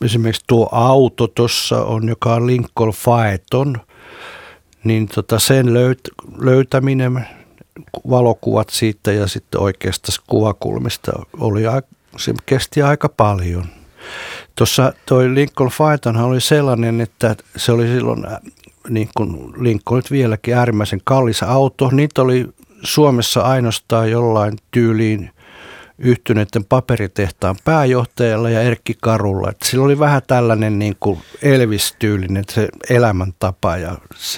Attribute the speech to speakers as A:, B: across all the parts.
A: esimerkiksi tuo auto tuossa on, joka on Lincoln Phaeton, niin sen löytäminen, valokuvat siitä ja sitten oikeasta kuvakulmista se kesti aika paljon. Tuossa toi Lincoln Phaetonhan oli sellainen, että se oli silloin, niin kuin Lincoln nyt vieläkin, äärimmäisen kallis auto. Niitä oli Suomessa ainoastaan jollain tyyliin Yhtyneiden paperitehtaan pääjohtajalla ja Erkki Karulla. Että sillä oli vähän tällainen niin kuin Elvis-tyylinen se elämäntapa ja se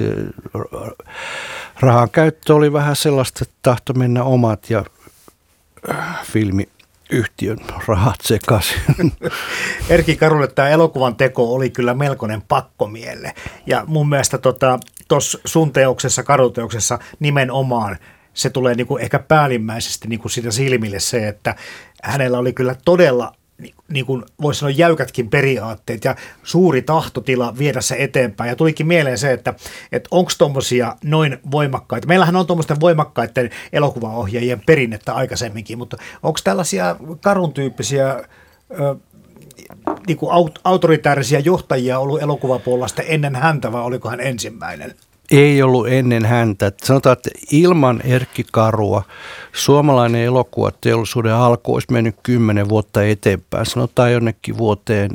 A: rahan käyttö oli vähän sellaista, että tahto mennä omat ja filmiyhtiön rahat sekaisin.
B: Erkki Karulle tämä elokuvan teko oli kyllä melkoinen pakkomielle. Ja mun mielestä tuossa sun teoksessa, Karuteoksessa nimenomaan se tulee niinku ehkä päällimmäisesti niinku siitä silmille se, että hänellä oli kyllä todella, niin kuin voisi sanoa, jäykätkin periaatteet ja suuri tahtotila viedä se eteenpäin. Ja tulikin mieleen se, että onko tuommoisia noin voimakkaita. Meillähän on tuommoisten voimakkaiden elokuvaohjaajien perinnettä aikaisemminkin, mutta onko tällaisia Karun tyyppisiä niin kuin autoritäärisiä johtajia ollut elokuvapuolella sitten ennen häntä, vai oliko hän ensimmäinen?
A: Ei ollut ennen häntä. Sanotaan, että ilman Erkki Karua suomalainen elokuvateollisuuden alku olisi mennyt 10 vuotta eteenpäin. Sanotaan jonnekin vuoteen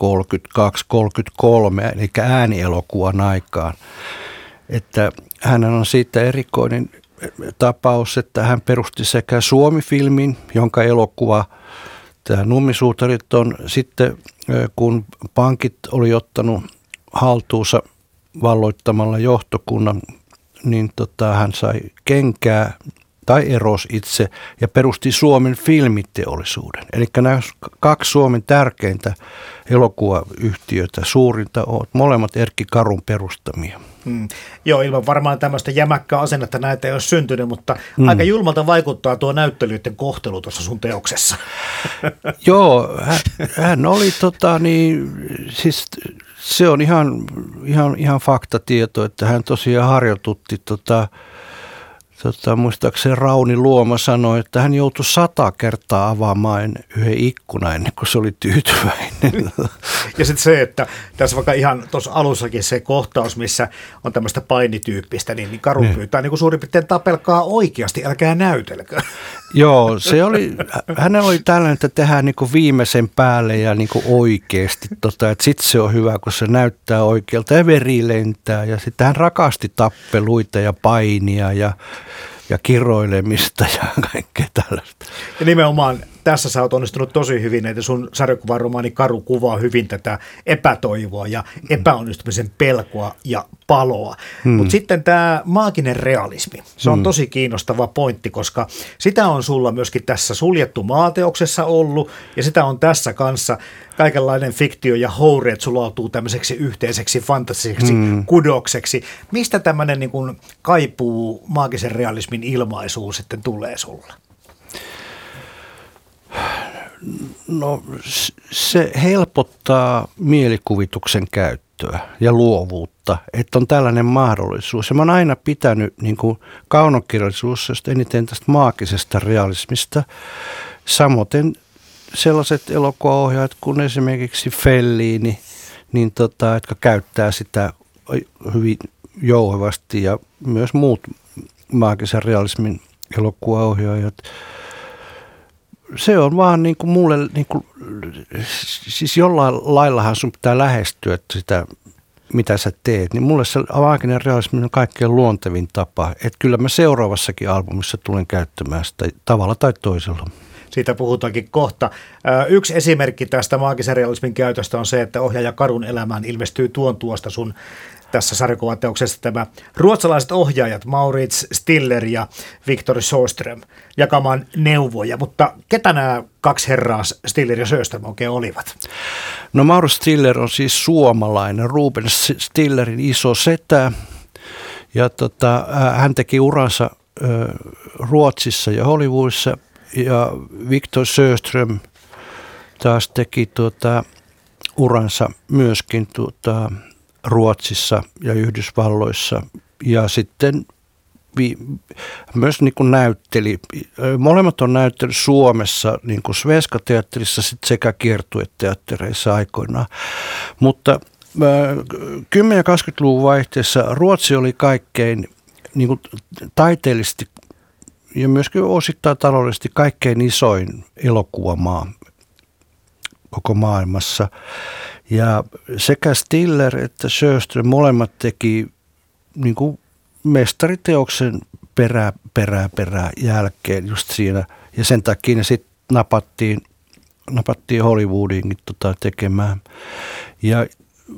A: 32-33, eli äänielokuvan aikaan. Että hän on siitä erikoinen tapaus, että hän perusti sekä Suomi-filmin, jonka elokuva, tämä Nummisuutarit on sitten, kun pankit oli ottanut haltuunsa valloittamalla johtokunnan, niin hän sai kenkää tai erosi itse ja perusti Suomen filmiteollisuuden. Eli nämä 2 Suomen tärkeintä elokuvayhtiötä, suurinta on molemmat Erkki Karun perustamia.
B: Joo, ilman varmaan tämmöistä jämäkkää asennetta näitä ei ole syntynyt, mutta aika julmalta vaikuttaa tuo näyttelijöiden kohtelu tuossa sun teoksessa.
A: Joo, hän oli siis se on ihan faktatieto, että hän tosiaan harjoitutti muistaakseni Rauni Luoma sanoi, että hän joutui 100 kertaa avaamaan yhden ikkunan ennen kuin se oli tyytyväinen.
B: Ja sitten se, että tässä vaikka ihan tuossa alussakin se kohtaus, missä on tämmöistä painityyppistä, niin Karu pyytää niin kuin suurin piirtein tapelkaa oikeasti, älkää näytelkää.
A: Joo, hänellä oli tällainen, että tehdään niin kuin viimeisen päälle ja niin kuin oikeasti. Että sitten se on hyvä, kun se näyttää oikealta ja veri lentää. Ja sitten hän rakasti tappeluita ja painia ja kiroilemista ja kaikkea tällaista.
B: Ja nimenomaan tässä sä oot onnistunut tosi hyvin, että sun sarjakuvaromaani Karu kuvaa hyvin tätä epätoivoa ja epäonnistumisen pelkoa ja paloa. Mutta sitten tämä maaginen realismi, se on tosi kiinnostava pointti, koska sitä on sulla myöskin tässä Suljettu maateoksessa ollut ja sitä on tässä kanssa kaikenlainen fiktio ja houreet sulautuu tämmöiseksi yhteiseksi fantasiseksi kudokseksi. Mistä tämmöinen niin kuin kaipuu maagisen realismin ilmaisuun sitten tulee sulla?
A: No se helpottaa mielikuvituksen käyttöä ja luovuutta, että on tällainen mahdollisuus. Ja mä oon aina pitänyt niin kuin kaunokirjallisuudesta eniten tästä maagisesta realismista. Samoin sellaiset elokuvaohjaajat kuin esimerkiksi Fellini, niin jotka käyttää sitä hyvin jouhevasti ja myös muut maagisen realismin elokuvaohjaajat. Se on vaan niin kuin mulle, niin kuin, siis jollain laillahan sun pitää lähestyä sitä, mitä sä teet, niin mulle se maaginen realismi on kaikkein luontevin tapa. Että kyllä mä seuraavassakin albumissa tulen käyttämään sitä tavalla tai toisella.
B: Siitä puhutaankin kohta. Yksi esimerkki tästä maagisen realismin käytöstä on se, että ohjaaja Karun elämään ilmestyy tuosta sun tässä sarjakuvateoksessa tämä ruotsalaiset ohjaajat Maurits Stiller ja Victor Sjöström jakamaan neuvoja. Mutta ketä nämä 2 herraa, Stiller ja Sjöström, oikein olivat?
A: No Maurits Stiller on siis suomalainen, Ruben Stillerin iso setä. Ja hän teki uransa Ruotsissa ja Hollywoodissa. Ja Victor Sjöström taas teki uransa myöskin Ruotsissa ja Yhdysvalloissa ja sitten myös niin kuin näytteli. Molemmat on näytellyt Suomessa niin kuin Svenska-teatterissa sekä kiertueteattereissa aikoinaan. Mutta 10- ja 20-luvun vaihteessa Ruotsi oli kaikkein niin kuin taiteellisesti ja myöskin osittain taloudellisesti kaikkein isoin elokuvamaa koko maailmassa. Ja sekä Stiller että Sjöström molemmat teki niin kuin mestariteoksen perää jälkeen just siinä. Ja sen takia ne sitten napattiin Hollywoodiinkin tekemään. Ja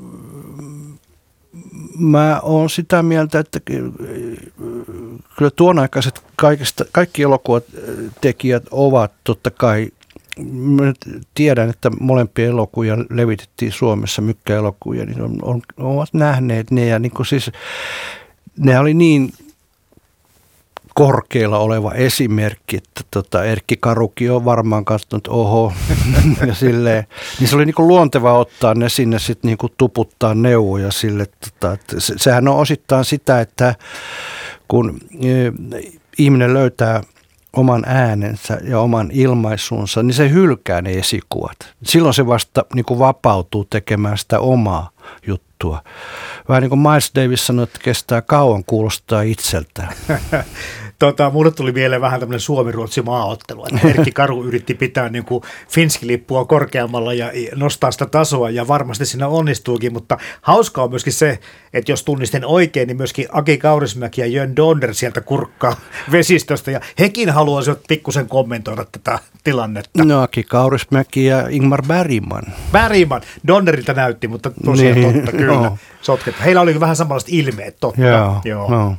A: mä oon sitä mieltä, että kyllä tuon aikaiset kaikki elokuvatekijät ovat totta kai, mä tiedän, että molempia elokuvia levitettiin Suomessa, mykkäelokuvia, niin ovat nähneet ne ja niin kuin siis ne oli niin korkealla oleva esimerkki, että Erkki Karukin on varmaan katsonut, oho, ja silleen, niin se oli niin kuin luonteva ottaa ne sinne sitten niin kuin tuputtaa neuvoja sille, että sehän on osittain sitä, että kun ihminen löytää oman äänensä ja oman ilmaisunsa, niin se hylkää ne esikuvat. Silloin se vasta niin kuin vapautuu tekemään sitä omaa juttua. Vähän niin kuin Miles Davis sanoi, että kestää kauan kuulostaa itseltään.
B: Mulle tuli vielä vähän tämmöinen Suomi-Ruotsi maaottelu, että Erkki Karu yritti pitää niin kuin Finski-lippua korkeammalla ja nostaa sitä tasoa, ja varmasti siinä onnistuukin, mutta hauskaa on myöskin se, että jos tunnistin oikein, niin myöskin Aki Kaurismäki ja Jön Donner sieltä kurkkaa vesistöstä, ja hekin haluaisivat pikkusen kommentoida tätä tilannetta.
A: No Aki Kaurismäki ja Ingmar Bergman.
B: Donnerilta näytti, mutta tosiaan
A: niin,
B: totta, kyllä, no. Sotketta. Heillä oli vähän samanlaiset ilmeet, totta.
A: Joo. No.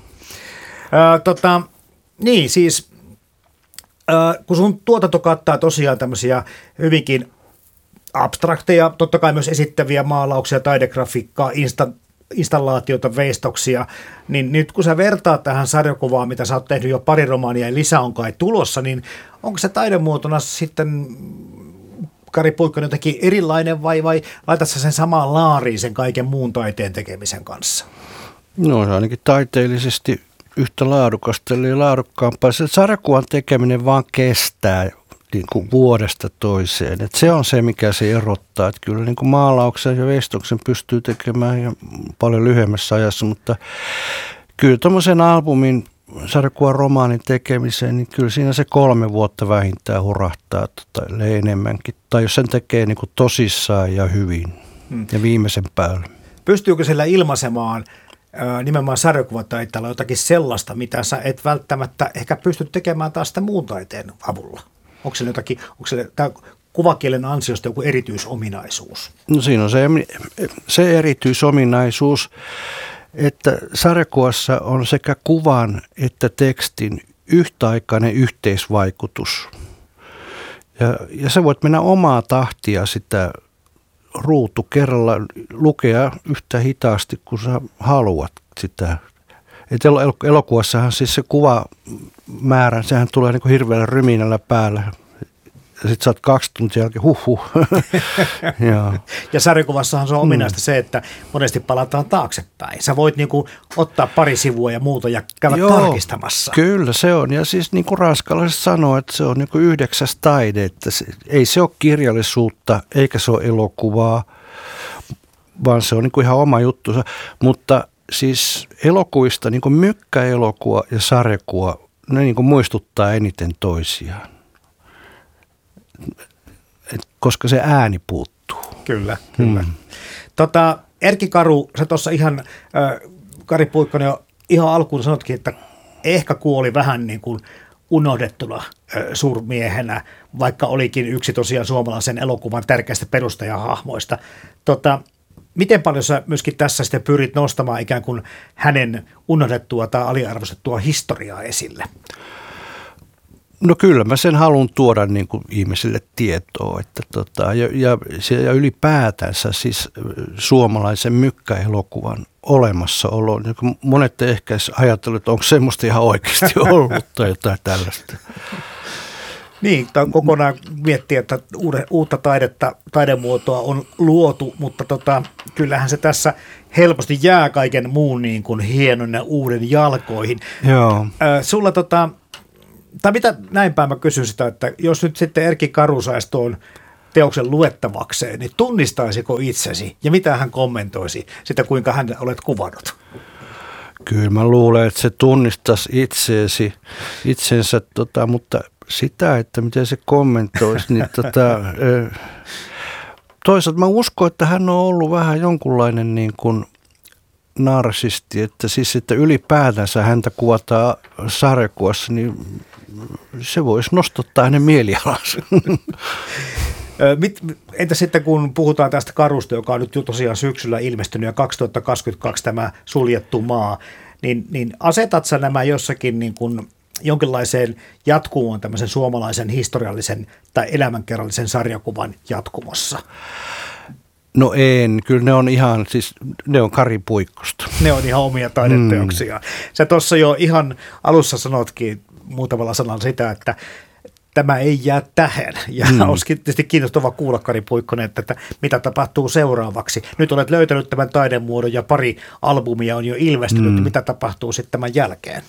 B: Niin, siis kun sun tuotanto kattaa tosiaan tämmöisiä hyvinkin abstrakteja, totta kai myös esittäviä maalauksia, taidegrafiikkaa, installaatioita, veistoksia, niin nyt kun sä vertaat tähän sarjakuvaan, mitä sä oot tehnyt jo pari romaania ja lisää on kai tulossa, niin onko se taidemuotona sitten, Kari Puikkonen, jotenkin erilainen vai laitat sä sen samaan laariin sen kaiken muun taiteen tekemisen kanssa?
A: No se ainakin taiteellisesti yhtä laadukasta, eli laadukkaampaa. Se sarjakuvan tekeminen vaan kestää niin kuin vuodesta toiseen. Et se on se, mikä se erottaa. Et kyllä niin kuin maalauksen ja veistoksen pystyy tekemään jo paljon lyhyemmässä ajassa, mutta kyllä tuommoisen albumin, sarjakuvan romaanin tekemiseen, niin kyllä siinä se 3 vuotta vähintään hurahtaa tai enemmänkin. Tai jos sen tekee niin kuin tosissaan ja hyvin ja viimeisen päälle. Pystyykö
B: sillä ilmaisemaan nimenomaan sarjakuvataiteella jotakin sellaista, mitä sä et välttämättä ehkä pysty tekemään taas sitä muun taiteen avulla? Onko se tämä kuvakielen ansiosta joku erityisominaisuus?
A: No siinä on se erityisominaisuus, että sarjakuvassa on sekä kuvan että tekstin yhtäaikainen yhteisvaikutus. Ja sä voit mennä omaa tahtia sitä ruutu kerralla lukea yhtä hitaasti, kun sä haluat sitä. Elokuvassahan siis se kuvamäärä, sehän tulee niin kuin hirveällä ryminällä päällä. Ja sit sä oot 2 tuntia jälkeen,
B: Ja sarjakuvassahan se on ominaista se, että monesti palataan taaksepäin. Sä voit niinku ottaa pari sivua ja muuta ja käydä tarkistamassa.
A: Kyllä se on. Ja siis niin kuin ranskalaiset sanoo, että se on niinku 9. taide. Että ei se ole kirjallisuutta eikä se ole elokuvaa, vaan se on niinku ihan oma juttunsa. Mutta siis elokuvista, niin kuin mykkäelokuva ja sarjakuva, ne niin kuin muistuttaa eniten toisiaan. Koska se ääni puuttuu.
B: Kyllä. Erkki Karu, sä tuossa ihan, Kari Puikkonen jo ihan alkuun sanotkin, että ehkä kuoli vähän niin kuin unohdettuna suurmiehenä, vaikka olikin yksi tosiaan suomalaisen elokuvan tärkeästä perustajahahmoista. Miten paljon sä myöskin tässä sitten pyrit nostamaan ikään kuin hänen unohdettua tai aliarvostettua historiaa esille?
A: No kyllä mä sen haluan tuoda niin kuin ihmisille tietoa, että ja ylipäätänsä siis suomalaisen mykkäelokuvan olemassaolo. Niin monet ehkä ajatellut, että onko semmoista ihan oikeasti ollut tai jotain tällaista.
B: Niin, kokonaan miettiä, että uutta taidemuotoa on luotu, mutta kyllähän se tässä helposti jää kaiken muun niin kuin hienon ja uuden jalkoihin.
A: Joo.
B: Sulla tai mitä näin päin mä kysyn sitä, että jos nyt sitten Erkki Karu saisi tuon teoksen luettavakseen, niin tunnistaisiko itsesi ja mitä hän kommentoisi sitä, kuinka hän olet kuvannut?
A: Kyllä mä luulen, että se tunnistaisi itsensä, mutta sitä, että miten se kommentoisi, niin toisaalta mä uskon, että hän on ollut vähän jonkunlainen niin kuin narsisti, että siis että ylipäätänsä häntä kuvataan sarjakuvassa, niin se voisi nostottaa hänen mielialansa.
B: Entä sitten kun puhutaan tästä Karusta, joka on nyt jo tosiaan syksyllä ilmestynyt ja 2022 tämä suljettu maa, niin asetat sä nämä jossakin niin kuin jonkinlaiseen jatkumoon tämmöisen suomalaisen historiallisen tai elämänkerrallisen sarjakuvan jatkumossa?
A: No en, kyllä ne on ihan, siis ne on Kari Puikkosta.
B: Ne on ihan omia taideteoksia. Sä tuossa jo ihan alussa sanotkin muutamalla sanalla sitä, että tämä ei jää tähän. Ja olisi tietysti kiinnostavaa kuulla, Kari Puikkonen, että mitä tapahtuu seuraavaksi. Nyt olet löytänyt tämän taidemuodon ja pari albumia on jo ilmestynyt. Mitä tapahtuu sitten tämän jälkeen?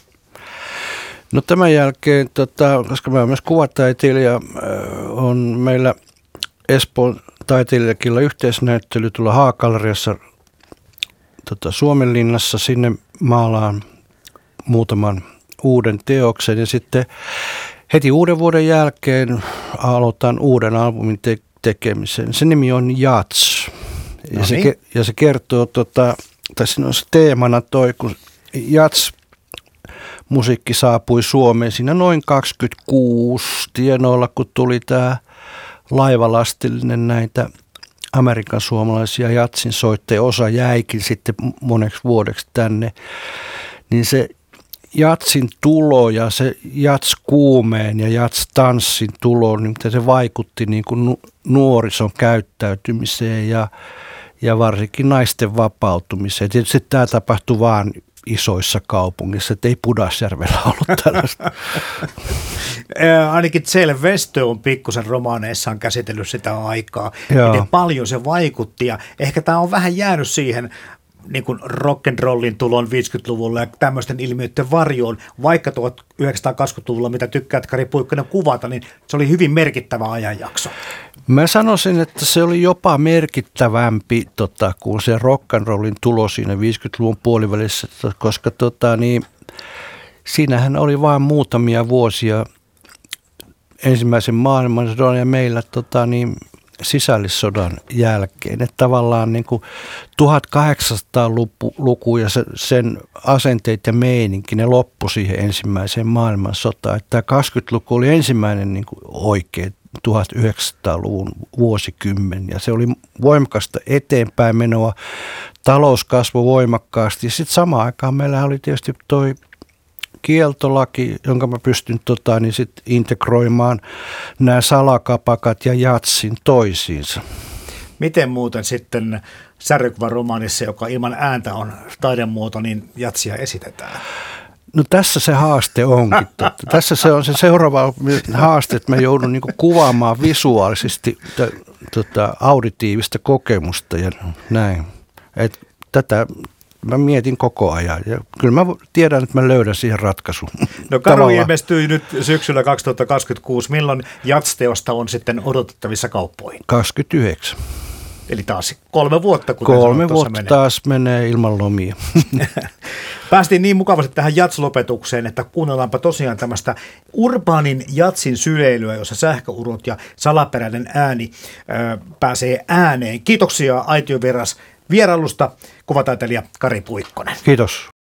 A: No tämän jälkeen, koska mä olen myös kuvataiteilija, on meillä Espoon taiteilijakilla yhteisnäyttely tuolla Haagalleriassa Suomenlinnassa. Sinne maalaan muutaman uuden teoksen ja sitten heti uuden vuoden jälkeen aloitan uuden albumin tekemisen. Se nimi on Jats. Ja se kertoo, tässä on se teemana kun Jats musiikki saapui Suomeen siinä noin 26 tienoilla, kun tuli tämä laivalastillinen näitä Amerikan suomalaisia jatsin soittajia. Osa jäikin sitten moneksi vuodeksi tänne. Niin se jatsin tulo ja se jats-kuumeen ja jats-tanssin tulo, niin se vaikutti niin kuin nuorison käyttäytymiseen ja varsinkin naisten vapautumiseen. Tietysti tämä tapahtui vaan isoissa kaupungissa, että ei Pudasjärvellä ollut tällaista.
B: Ainakin Zell Westö on pikkusen romaaneissaan käsitellyt sitä aikaa, miten paljon se vaikutti ja ehkä tämä on vähän jäänyt siihen niin kuin rock'n'rollin tulon 50-luvulla ja tämmöisten ilmiöiden varjoon, vaikka 1920-luvulla, mitä tykkäät Kari Puikkonen kuvata, niin se oli hyvin merkittävä ajanjakso.
A: Mä sanoisin, että se oli jopa merkittävämpi kuin se rock'n'rollin tulo siinä 50-luvun puolivälissä, koska siinähän oli vain muutamia vuosia ensimmäisen maailmansodan ja meillä sisällissodan jälkeen. Että tavallaan niin kuin 1800-luku ja sen asenteet ja meininki, ne loppui siihen ensimmäiseen maailmansotaan. Että tämä 20-luku oli ensimmäinen niin kuin oikea 1900-luvun vuosikymmen ja se oli voimakasta eteenpäin menoa, talous kasvoi voimakkaasti ja sitten samaan aikaan meillä oli tietysti toi kieltolaki, jonka mä pystyn sit integroimaan nämä salakapakat ja jatsin toisiinsa.
B: Miten muuten sitten sarjakuvaromaanissa, joka ilman ääntä on taidemuoto, niin jatsia esitetään?
A: No tässä se haaste onkin. Tässä se on se seuraava haaste, että mä joudun niinku kuvaamaan visuaalisesti auditiivista kokemusta ja näin. Et tätä mä mietin koko ajan ja kyllä mä tiedän, että mä löydän siihen ratkaisun.
B: No Karu ilmestyy nyt syksyllä 2026. Milloin Jats-teosta on sitten odotettavissa kauppoihin?
A: 29.
B: Eli taas 3 vuotta, kuten
A: 3 vuotta menee. Taas menee ilman lomia.
B: Päästiin niin mukavasti tähän jats-lopetukseen, että kuunnellaanpa tosiaan tämmöistä urbaanin jatsin syleilyä, jossa sähköurot ja salaperäinen ääni pääsee ääneen. Kiitoksia aitiovieras vierailusta, kuvataiteilija Kari Puikkonen.
A: Kiitos.